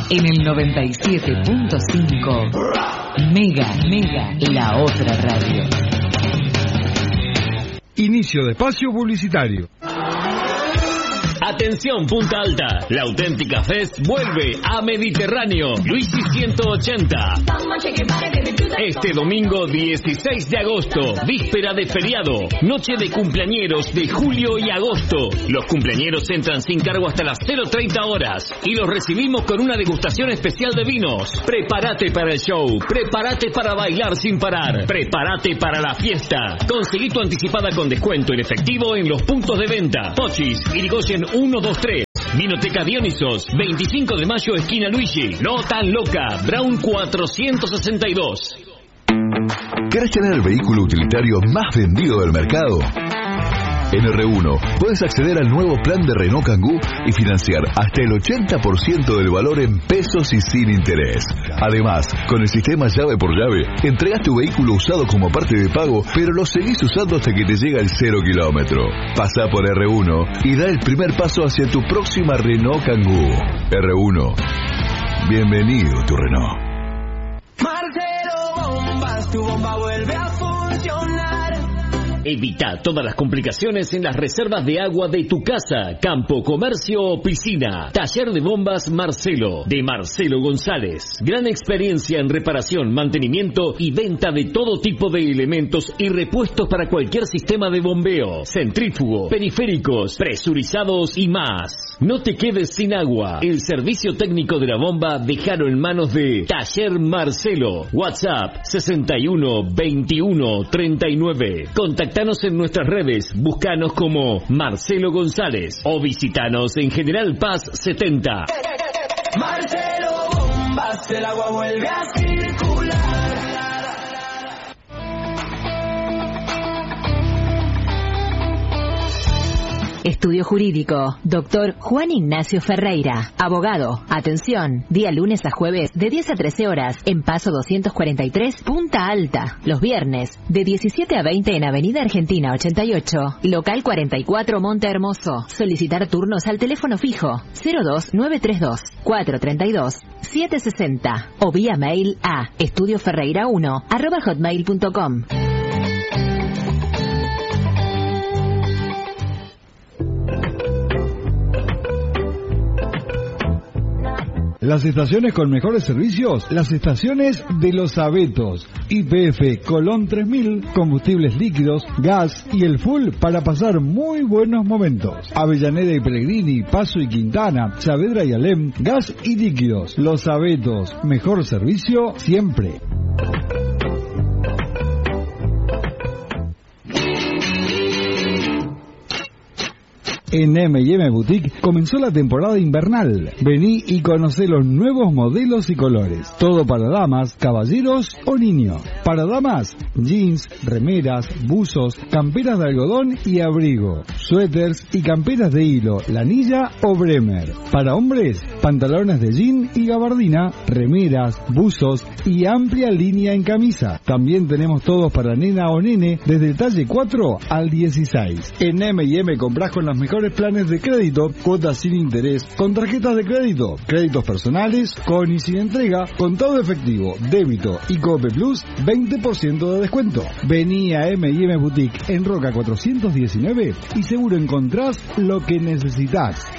en el 97.5. Mega, la otra radio. Inicio de espacio publicitario. Atención Punta Alta, la auténtica Fest vuelve a Mediterráneo, Luisi 180. Este domingo 16 de agosto, víspera de feriado, noche de cumpleañeros de julio y agosto. Los cumpleañeros entran sin cargo hasta las 0:30 horas y los recibimos con una degustación especial de vinos. Prepárate para el show, prepárate para bailar sin parar, prepárate para la fiesta. Conseguí tu anticipada con descuento en efectivo en los puntos de venta. Pochis, Irigoyen 123. Vinoteca Dionisos, 25 de mayo, esquina Luigi. No tan loca, Brown 462. ¿Querés tener el vehículo utilitario más vendido del mercado? En R1 puedes acceder al nuevo plan de Renault Kangoo y financiar hasta el 80% del valor en pesos y sin interés. Además, con el sistema llave por llave, entregas tu vehículo usado como parte de pago, pero lo seguís usando hasta que te llega el 0 kilómetro. Pasá por R1 y da el primer paso hacia tu próxima Renault Kangoo. R1, bienvenido tu Renault. Marcelo Bombas, tu bomba vuelve a funcionar. Evita todas las complicaciones en las reservas de agua de tu casa, campo, comercio o piscina. Taller de bombas Marcelo, de Marcelo González. Gran experiencia en reparación, mantenimiento y venta de todo tipo de elementos y repuestos para cualquier sistema de bombeo, centrífugo, periféricos, presurizados y más. No te quedes sin agua. El servicio técnico de la bomba déjalo en manos de Taller Marcelo. WhatsApp 61 21 39. Contactanos en nuestras redes, búscanos como Marcelo González o visitanos en General Paz 70. Marcelo Bombas, el agua vuelve a circular. Estudio Jurídico, Dr. Juan Ignacio Ferreira, abogado. Atención, día lunes a jueves de 10 a 13 horas en Paso 243, Punta Alta. Los viernes de 17 a 20 en Avenida Argentina 88, local 44 Monte Hermoso. Solicitar turnos al teléfono fijo 02932 432 760 o vía mail a estudioferreira1@hotmail.com. Las estaciones con mejores servicios, las estaciones de Los Abetos. YPF Colón 3000, combustibles líquidos, gas y el full para pasar muy buenos momentos. Avellaneda y Pellegrini, Paso y Quintana, Saavedra y Alem, gas y líquidos. Los Abetos, mejor servicio siempre. En M&M Boutique comenzó la temporada invernal. Vení y conocé los nuevos modelos y colores. Todo para damas, caballeros o niños. Para damas, jeans, remeras, buzos, camperas de algodón y abrigo, suéteres y camperas de hilo, lanilla o bremer. Para hombres, pantalones de jean y gabardina, remeras, buzos y amplia línea en camisa. También tenemos todos para nena o nene desde el talle 4 al 16. En M&M comprás con las mejores planes de crédito, cuotas sin interés, con tarjetas de crédito, créditos personales, con y sin entrega, contado efectivo, débito y Cope Plus, 20% de descuento. Vení a M&M Boutique en Roca 419 y seguro encontrás lo que necesitas.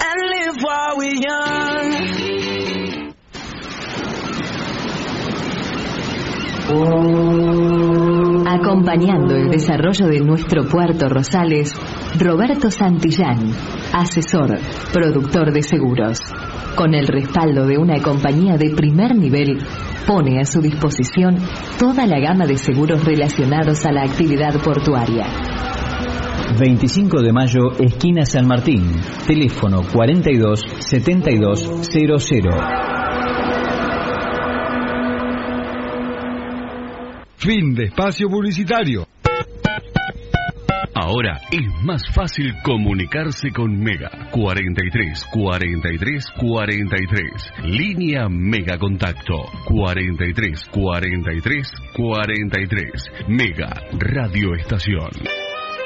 Acompañando el desarrollo de nuestro Puerto Rosales, Roberto Santillán, asesor, productor de seguros. Con el respaldo de una compañía de primer nivel, pone a su disposición toda la gama de seguros relacionados a la actividad portuaria. 25 de mayo, esquina San Martín. Teléfono 42 72 00. Fin de espacio publicitario. Ahora es más fácil comunicarse con Mega. 43 43 43. Línea Mega Contacto. 43 43 43. Mega Radio Estación.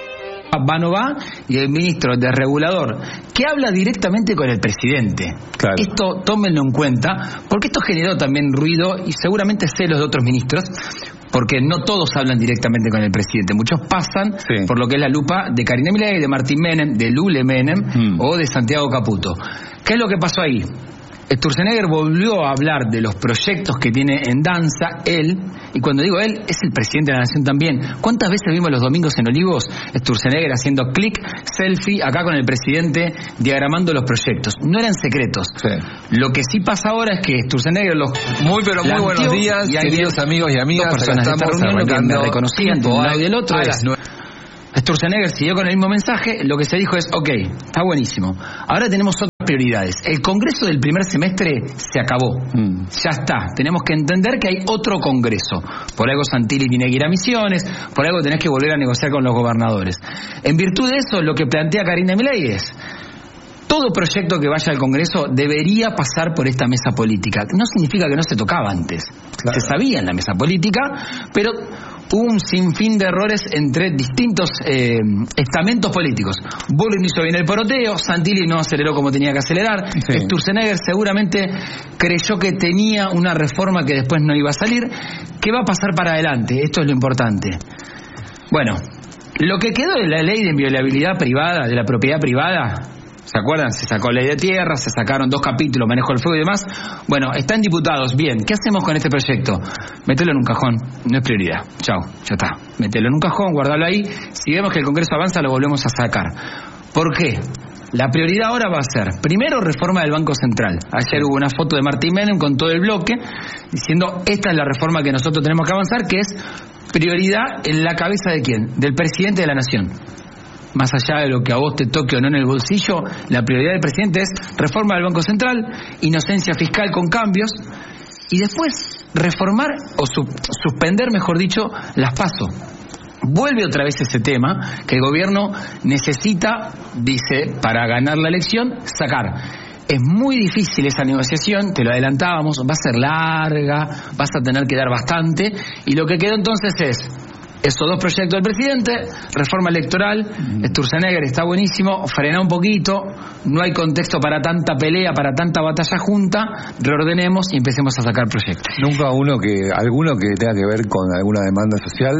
Banova y el ministro desregulador, que habla directamente con el presidente. Claro. Esto tómenlo en cuenta, porque esto generó también ruido y seguramente celos de otros ministros, porque no todos hablan directamente con el presidente. Muchos pasan por lo que es la lupa de Karina Milei, de Martín Menem, de Lule Menem o de Santiago Caputo. ¿Qué es lo que pasó ahí? Sturzenegger volvió a hablar de los proyectos que tiene en danza él, y cuando digo él, es el presidente de la nación también. ¿Cuántas veces vimos los domingos en Olivos Sturzenegger haciendo clic, selfie, acá con el presidente, diagramando los proyectos? No eran secretos. Lo que sí pasa ahora es que Sturzenegger los... Muy buenos días, queridos amigos y amigas. Dos personas de esta reunión que me reconocían de un lado y del otro. Sturzenegger siguió con el mismo mensaje. Lo que se dijo es, ok, está buenísimo, ahora tenemos otras prioridades. El congreso del primer semestre se acabó, ya está, tenemos que entender que hay otro congreso. Por algo Santilli tiene que ir a Misiones, por algo tenés que volver a negociar con los gobernadores. En virtud de eso, lo que plantea Karina Milei es: todo proyecto que vaya al Congreso debería pasar por esta mesa política. No significa que no se tocaba antes. Claro. Se sabía en la mesa política, pero hubo un sinfín de errores entre distintos estamentos políticos. Bullrich hizo bien el poroteo, Santilli no aceleró como tenía que acelerar, Sturzenegger seguramente creyó que tenía una reforma que después no iba a salir. ¿Qué va a pasar para adelante? Esto es lo importante. Bueno, lo que quedó de la ley de inviolabilidad privada, de la propiedad privada, ¿se acuerdan? Se sacó ley de tierra, se sacaron 2 capítulos, manejo del fuego y demás. Bueno, están diputados. Bien, ¿qué hacemos con este proyecto? Mételo en un cajón, no es prioridad. Chao, ya está. Mételo en un cajón, guardalo ahí. Si vemos que el Congreso avanza, lo volvemos a sacar. ¿Por qué? La prioridad ahora va a ser, primero, reforma del Banco Central. Ayer hubo una foto de Martín Menem con todo el bloque, diciendo, esta es la reforma que nosotros tenemos que avanzar, que es prioridad en la cabeza de ¿quién? Del presidente de la nación. Más allá de lo que a vos te toque o no en el bolsillo, la prioridad del presidente es reforma del Banco Central, inocencia fiscal con cambios, y después reformar o suspender, mejor dicho, las PASO. Vuelve otra vez ese tema que el gobierno necesita, dice, para ganar la elección, sacar. Es muy difícil esa negociación, te lo adelantábamos, va a ser larga, vas a tener que dar bastante, y lo que quedó entonces es esos 2 proyectos del presidente, reforma electoral. Sturzenegger está buenísimo, frena un poquito, no hay contexto para tanta pelea, para tanta batalla junta, reordenemos y empecemos a sacar proyectos. ¿Nunca alguno que tenga que ver con alguna demanda social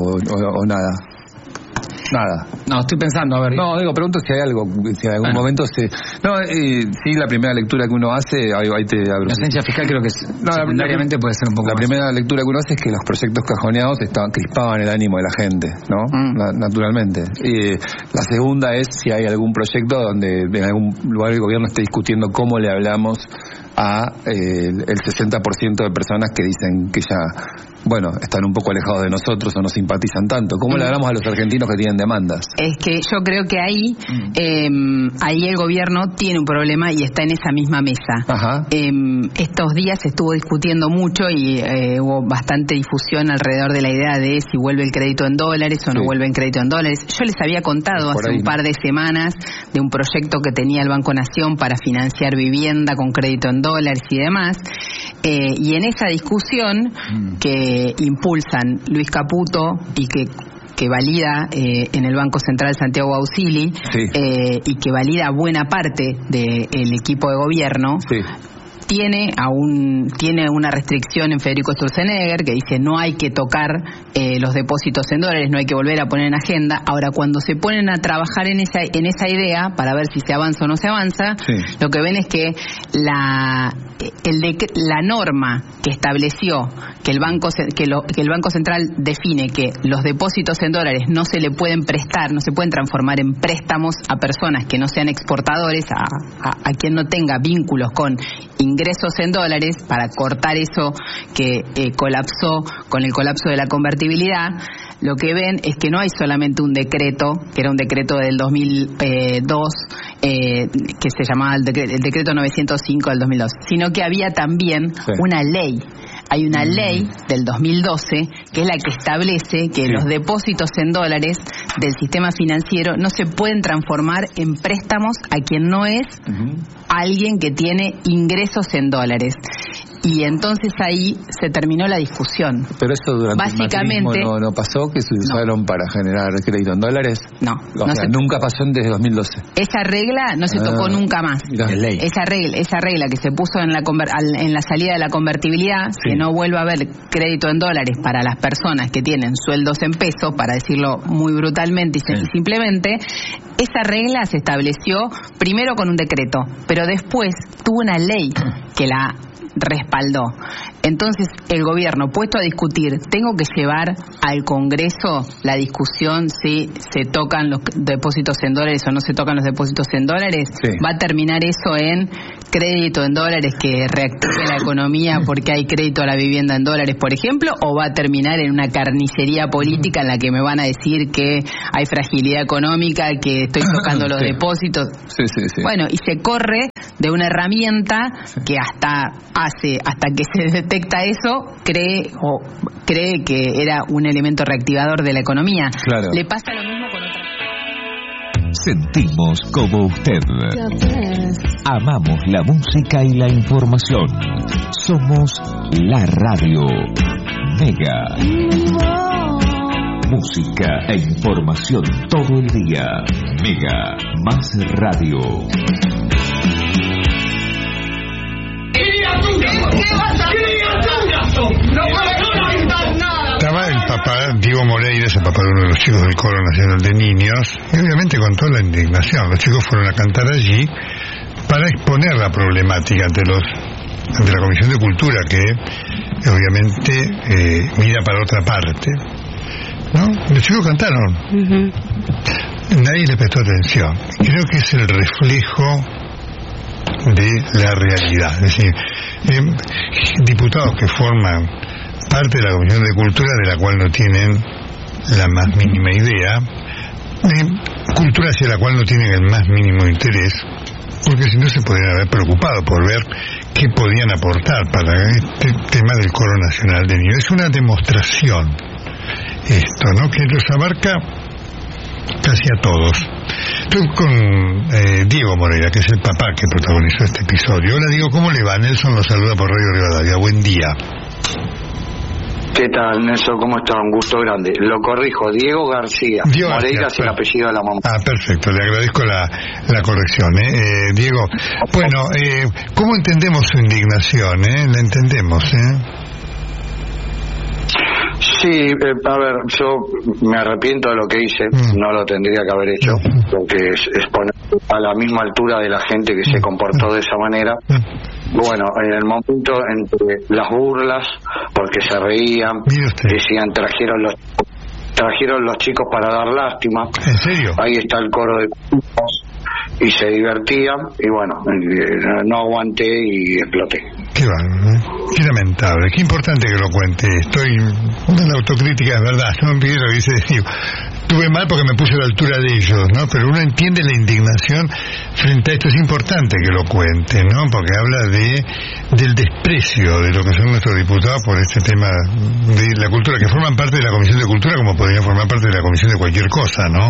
o nada? Nada. No, estoy pensando, a ver. No, pregunto si hay algo, si en algún momento se... No, sí, la primera lectura que uno hace, ahí te abro. La esencia fiscal creo que secundariamente puede ser un poco la más. Primera lectura que uno hace es que los proyectos cajoneados crispaban el ánimo de la gente, ¿no? Naturalmente. La segunda es si hay algún proyecto donde en algún lugar el gobierno esté discutiendo cómo le hablamos a el 60% de personas que dicen que ya, bueno, están un poco alejados de nosotros o no simpatizan tanto. ¿Cómo le hablamos a los argentinos que tienen demandas? Es que yo creo que ahí el gobierno tiene un problema y está en esa misma mesa. Ajá. Estos días se estuvo discutiendo mucho y hubo bastante difusión alrededor de la idea de si vuelve el crédito en dólares o no vuelve el crédito en dólares. Yo les había contado hace un par de semanas de un proyecto que tenía el Banco Nación para financiar vivienda con crédito en dólares y demás. Y en esa discusión que impulsan Luis Caputo y que valida en el Banco Central Santiago Auxili y que valida buena parte del equipo de gobierno, tiene una restricción en Federico Sturzenegger que dice no hay que tocar los depósitos en dólares, no hay que volver a poner en agenda. Ahora, cuando se ponen a trabajar en esa idea para ver si se avanza o no se avanza, lo que ven es que la norma que estableció que el Banco Central define que los depósitos en dólares no se le pueden prestar, no se pueden transformar en préstamos a personas que no sean exportadores, a quien no tenga vínculos con ingresos en dólares, para cortar eso que colapsó con el colapso de la convertibilidad. Lo que ven es que no hay solamente un decreto, que era un decreto del 2002, que se llamaba el decreto 905 del 2002, sino que había también una ley. Hay una ley del 2012 que es la que establece que los depósitos en dólares del sistema financiero no se pueden transformar en préstamos a quien no es alguien que tiene ingresos en dólares. y entonces ahí se terminó la discusión. Pero eso durante básicamente el no pasó, que se usaron para generar crédito en dólares. No, nunca pasó desde 2012. Esa regla no se tocó nunca más. Esa regla que se puso en la salida de la convertibilidad, que no vuelva a haber crédito en dólares para las personas que tienen sueldos en pesos, para decirlo muy brutalmente y simplemente, esa regla se estableció primero con un decreto, pero después tuvo una ley que la respaldó. Entonces el gobierno, puesto a discutir, tengo que llevar al Congreso la discusión si se tocan los depósitos en dólares o no se tocan los depósitos en dólares. Va a terminar eso en crédito en dólares que reactive la economía porque hay crédito a la vivienda en dólares, por ejemplo, o va a terminar en una carnicería política en la que me van a decir que hay fragilidad económica, que estoy tocando los depósitos. Bueno, y se corre de una herramienta que hasta que se detecta eso, cree que era un elemento reactivador de la economía. Claro. Le pasa lo mismo con otra. Sentimos como usted. Amamos la música y la información. Somos la radio Mega. Música e información todo el día. Mega más radio. Estaba el papá Diego Moreira, el papá de uno de los chicos del Coro Nacional de Niños, y obviamente con toda la indignación. Los chicos fueron a cantar allí para exponer la problemática ante la Comisión de Cultura, que obviamente mira para otra parte, ¿no? Los chicos cantaron. Nadie le prestó atención. Creo que es el reflejo de la realidad. Es decir, diputados que forman parte de la Comisión de Cultura, de la cual no tienen la más mínima idea, cultura hacia la cual no tienen el más mínimo interés, porque si no se podrían haber preocupado por ver qué podían aportar para este tema del Coro Nacional de Niños. Es una demostración esto, ¿no?, que los abarca casi a todos. Estoy con Diego Moreira, que es el papá que protagonizó este episodio. Hola Diego, ¿cómo le va? Nelson lo saluda por Radio Rivadavia. Buen día. ¿Qué tal, Nelson? ¿Cómo está? Un gusto grande. Lo corrijo, Diego García. Moreira es el apellido de la mamá. Ah, perfecto, le agradezco la corrección. Diego, bueno, ¿cómo entendemos su indignación? La entendemos, Sí, a ver, yo me arrepiento de lo que hice, no lo tendría que haber hecho, porque es poner a la misma altura de la gente que se comportó de esa manera. Bueno, en el momento entre las burlas, porque se reían, decían trajeron los chicos para dar lástima. ¿En serio? Ahí está el coro de chicos y se divertían y bueno, no aguanté y exploté. Qué bárbaro, qué lamentable, qué importante que lo cuente. La autocrítica es verdad, no me lo dice, digo, estuve mal porque me puse a la altura de ellos, ¿no? Pero uno entiende la indignación frente a esto. Es importante que lo cuente, ¿no? Porque habla del desprecio de lo que son nuestros diputados por este tema de la cultura, que forman parte de la Comisión de Cultura como podrían formar parte de la Comisión de cualquier cosa, ¿no?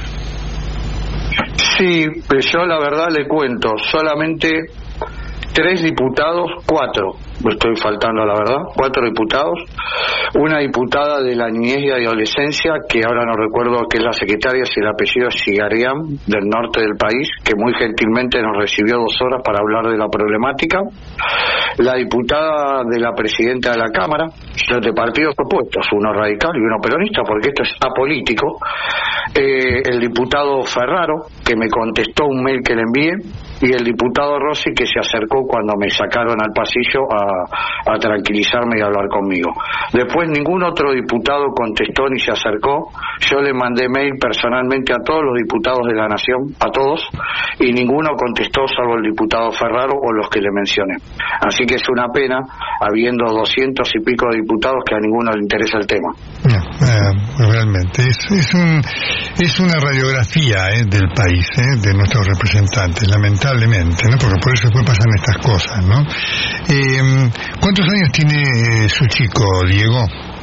Sí, pero yo la verdad le cuento, solamente 3 diputados, 4, estoy faltando a la verdad, 4 diputados, una diputada de la niñez y adolescencia, que ahora no recuerdo que es la secretaria, si el apellido es Sigarián, del norte del país, que muy gentilmente nos recibió 2 horas para hablar de la problemática, la diputada de la presidenta de la Cámara, de partidos opuestos, uno radical y uno peronista, porque esto es apolítico, el diputado Ferraro, que me contestó un mail que le envié, y el diputado Rossi, que se acercó cuando me sacaron al pasillo a tranquilizarme y a hablar conmigo. Después ningún otro diputado contestó ni se acercó. Yo le mandé mail personalmente a todos los diputados de la Nación, a todos, y ninguno contestó salvo el diputado Ferraro o los que le mencioné. Así que es una pena, habiendo 200 y pico de diputados, que a ninguno le interesa el tema. No, realmente es una radiografía del país, de nuestros representantes, lamentablemente, ¿no? Porque por eso después pasan estas cosas, ¿no? ¿Cuántos años tiene su chico, Diego?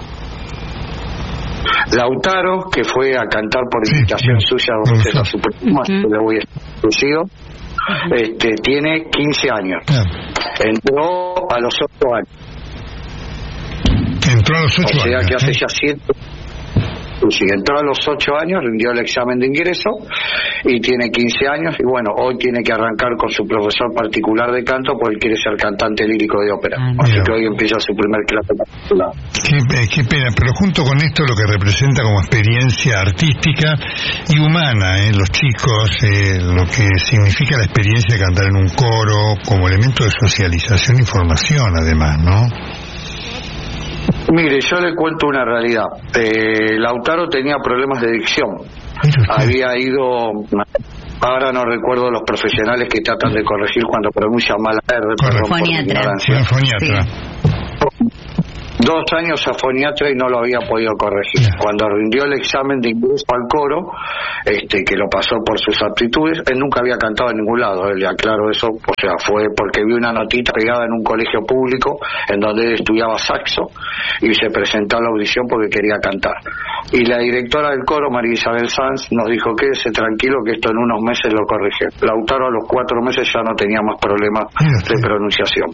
Lautaro, que fue a cantar por invitación suya a su primo, le voy a decir, tiene 15 años. Entró a los 8 años. Entró a los 8 años. O sea que hace ya 7. Sí, entró a los 8 años, rindió el examen de ingreso y tiene 15 años y bueno, hoy tiene que arrancar con su profesor particular de canto porque él quiere ser cantante lírico de ópera. Así que hoy empieza su primer clase particular. Qué pena, pero junto con esto lo que representa como experiencia artística y humana, los chicos, lo que significa la experiencia de cantar en un coro como elemento de socialización y formación además, ¿no? Mire, yo le cuento una realidad. Lautaro tenía problemas de dicción. Había ido, ahora no recuerdo los profesionales que tratan de corregir cuando pronuncian mal la R, perdón por mi ignorancia. Foniatra. 2 años a foniatra y no lo había podido corregir. Cuando rindió el examen de ingreso al coro, que lo pasó por sus aptitudes, él nunca había cantado en ningún lado, le aclaro eso, o sea, fue porque vi una notita pegada en un colegio público en donde él estudiaba saxo y se presentó a la audición porque quería cantar. Y la directora del coro, María Isabel Sanz, nos dijo: quédese tranquilo que esto en unos meses lo corrige. Lautaro a los 4 meses ya no tenía más problemas de pronunciación.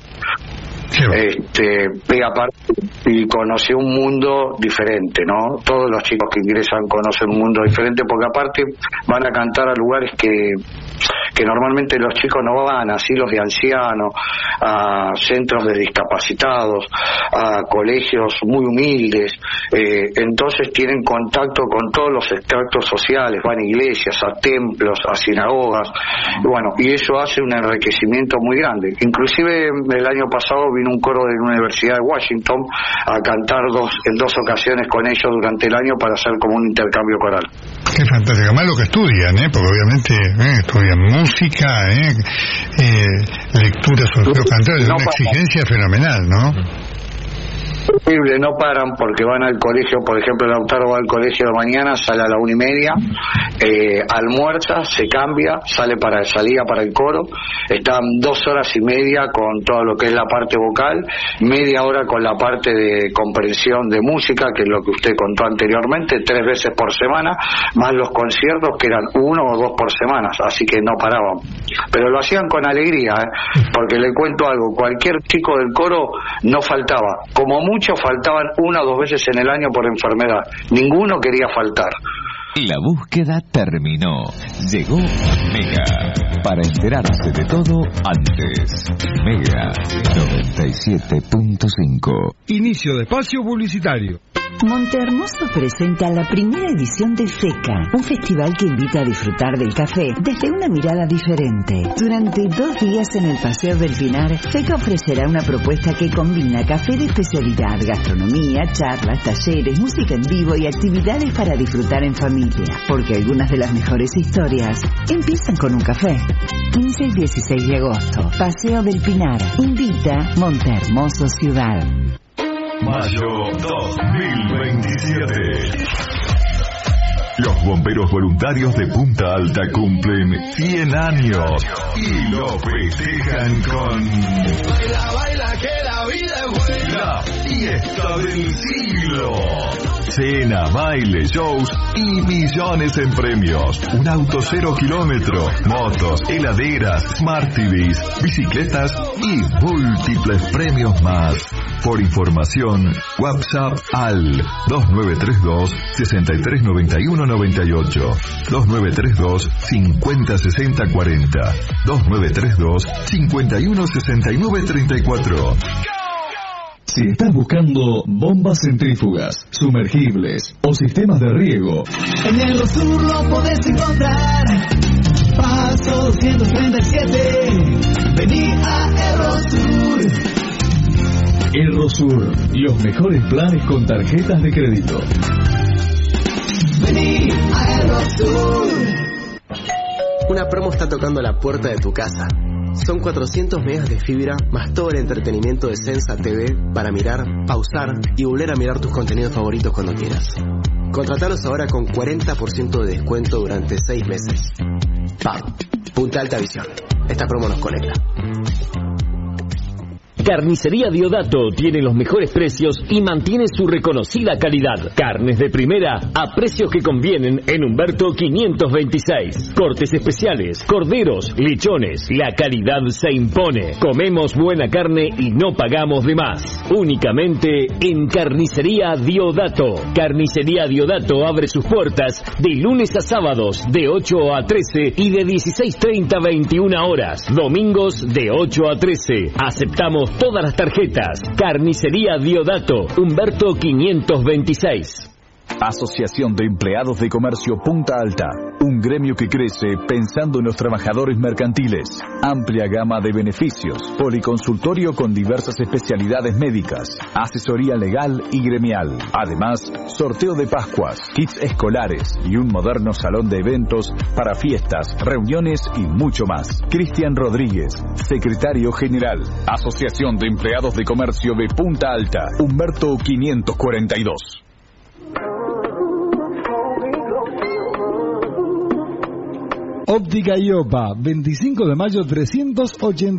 Y conoció un mundo diferente, ¿no? Todos los chicos que ingresan conocen un mundo diferente porque aparte van a cantar a lugares que normalmente los chicos no van, asilos de ancianos, a centros de discapacitados, a colegios muy humildes, entonces tienen contacto con todos los extractos sociales, van a iglesias, a templos, a sinagogas, y eso hace un enriquecimiento muy grande. Inclusive el año pasado vino un coro de la Universidad de Washington a cantar en 2 ocasiones con ellos durante el año para hacer como un intercambio coral. Qué fantástico, además lo que estudian, porque obviamente estudian música, lectura sobre los cantores, una exigencia fenomenal, ¿no? Terrible, no paran porque van al colegio, por ejemplo Lautaro va al colegio de mañana, sale a la 1:30, almuerza, se cambia, salía para el coro, están 2 horas y media con todo lo que es la parte vocal, media hora con la parte de comprensión de música, que es lo que usted contó anteriormente, 3 veces por semana, más los conciertos que eran 1 o 2 por semana, así que no paraban, pero lo hacían con alegría, porque le cuento algo, cualquier chico del coro no faltaba, como muchos faltaban 1 o 2 veces en el año por enfermedad. Ninguno quería faltar. La búsqueda terminó. Llegó Mega. Para enterarse de todo antes. Mega 97.5. Inicio de espacio publicitario. Montehermoso presenta la primera edición de FECA, un festival que invita a disfrutar del café desde una mirada diferente. Durante 2 días en el Paseo del Pinar, FECA ofrecerá una propuesta que combina café de especialidad, gastronomía, charlas, talleres, música en vivo y actividades para disfrutar en familia. Porque algunas de las mejores historias empiezan con un café. 15 y 16 de agosto, Paseo del Pinar. Invita Montehermoso Ciudad. Mayo 2027. Los bomberos voluntarios de Punta Alta cumplen 100 años y lo festejan con Baila, baila, que la vida es buena. la fiesta del siglo. Cena, baile, shows y millones en premios. Un auto 0 kilómetro, motos, heladeras, Smart TVs, bicicletas y múltiples premios más. Por información, WhatsApp al 2932 6391 98, 2932 5060 40, 2932 51 69 34. Si estás buscando bombas centrífugas, sumergibles o sistemas de riego, En el Rosur lo podés encontrar. Paso 237. Vení a Errosur. Errosur, los mejores planes con tarjetas de crédito. Vení a Errosur. Una promo está tocando la puerta de tu casa. Son 400 megas de fibra más todo el entretenimiento de Sensa TV para mirar, pausar y volver a mirar tus contenidos favoritos cuando quieras. Contratalos ahora con 40% de descuento durante 6 meses. Punta Alta Visión. Esta promo nos conecta. Carnicería Diodato tiene los mejores precios y mantiene su reconocida calidad. Carnes de primera a precios que convienen en Humberto 526. Cortes especiales, corderos, lechones. La calidad se impone. Comemos buena carne y no pagamos de más. Únicamente en Carnicería Diodato. Carnicería Diodato abre sus puertas de lunes a sábados de 8 a 13 y de 16:30 a 21 horas. Domingos de 8 a 13. Aceptamos todas las tarjetas. Carnicería Diodato, Humberto 526. Asociación de Empleados de Comercio Punta Alta, un gremio que crece pensando en los trabajadores mercantiles. Amplia gama de beneficios, policonsultorio con diversas especialidades médicas, asesoría legal y gremial. Además, sorteo de Pascuas, kits escolares y un moderno salón de eventos para fiestas, reuniones y mucho más. Cristian Rodríguez, secretario general, Asociación de Empleados de Comercio de Punta Alta, Humberto 542. Óptica Iopa, 25 de mayo 380.